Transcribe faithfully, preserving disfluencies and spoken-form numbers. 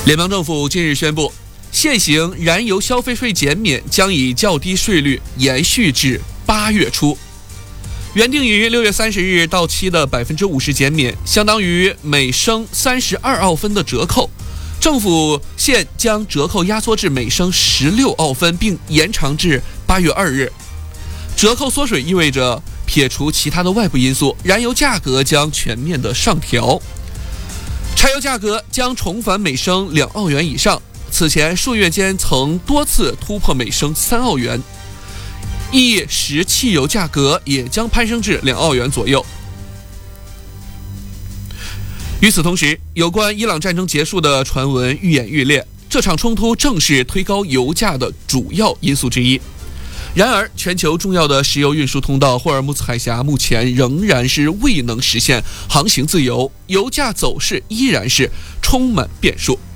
联邦政府近日宣布，现行燃油消费税减免将以较低税率延续至八月初。原定于六月三十日到期的百分之五十减免，相当于每升三十二澳分的折扣。政府现将折扣压缩至每升十六澳分，并延长至八月二日。折扣缩水意味着撇除其他的外部因素，燃油价格将全面的上调。柴油价格将重返每升两澳元以上，此前数月间曾多次突破每升三澳元。一时汽油价格也将攀升至两澳元左右。与此同时，有关伊朗战争结束的传闻愈演愈烈，这场冲突正是推高油价的主要因素之一。然而，全球重要的石油运输通道霍尔木兹海峡目前仍然是未能实现航行自由，油价走势依然是充满变数。